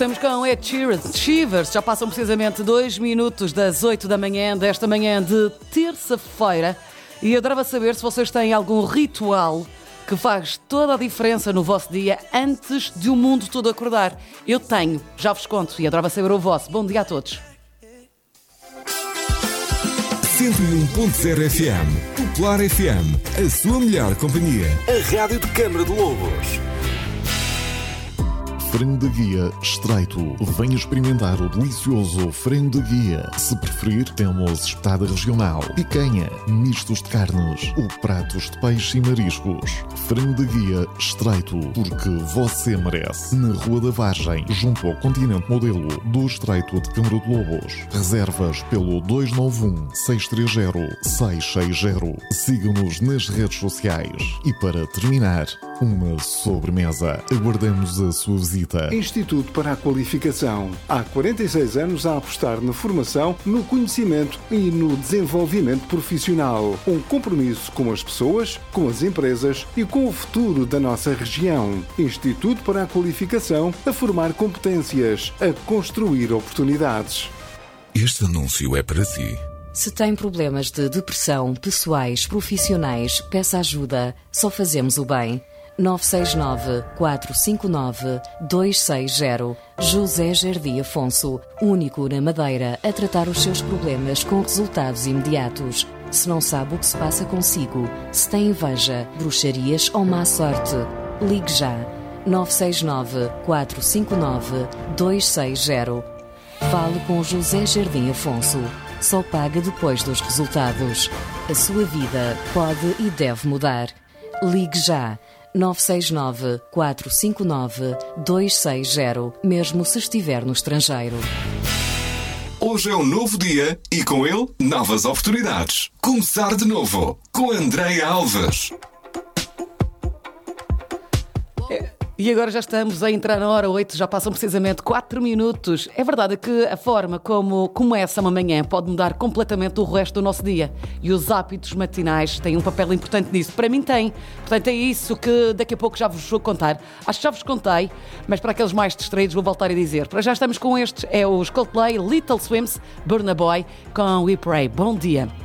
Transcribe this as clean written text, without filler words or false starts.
Estamos com Ed Sheeran, Shivers. Já passam precisamente 2 minutos das 8 da manhã, desta manhã de terça-feira. E eu adorava saber se vocês têm algum ritual que faz toda a diferença no vosso dia antes de o mundo todo acordar. Eu tenho, já vos conto, e adorava saber o vosso. Bom dia a todos. 101.0 FM, Popular FM, a sua melhor companhia. A rádio de Câmara de Lobos. Frango de guia estreito. Venha experimentar o delicioso frango de guia. Se preferir, temos espetada regional, picanha, mistos de carnes ou pratos de peixe e mariscos. Frango de guia estreito, porque você merece. Na Rua da Vargem, junto ao Continente Modelo do Estreito de Câmara de Lobos. Reservas pelo 291-630-660. Siga-nos nas redes sociais. E para terminar, uma sobremesa. Aguardamos a sua visita. Instituto para a Qualificação. Há 46 anos a apostar na formação, no conhecimento e no desenvolvimento profissional. Um compromisso com as pessoas, com as empresas e com o futuro da nossa região. Instituto para a Qualificação, a formar competências, a construir oportunidades. Este anúncio é para si. Se tem problemas de depressão, pessoais, profissionais, peça ajuda. Só fazemos o bem. 969-459-260. José Jardim Afonso, único na Madeira a tratar os seus problemas com resultados imediatos. Se não sabe o que se passa consigo, se tem inveja, bruxarias ou má sorte, ligue já. 969-459-260. Fale com José Jardim Afonso. Só paga depois dos resultados. A sua vida pode e deve mudar. Ligue já. 969-459-260, mesmo se estiver no estrangeiro. Hoje é um novo dia e com ele novas oportunidades. Começar de novo com Andreia Alves. E agora já estamos a entrar na hora 8, já passam precisamente 4 minutos. É verdade que a forma como começa uma manhã pode mudar completamente o resto do nosso dia. E os hábitos matinais têm um papel importante nisso. Para mim tem. Portanto, é isso que daqui a pouco já vos vou contar. Acho que já vos contei, mas para aqueles mais distraídos vou voltar a dizer. Para já estamos com estes, é os Coldplay, Little Swims, Burna Boy, com We Pray. Bom dia.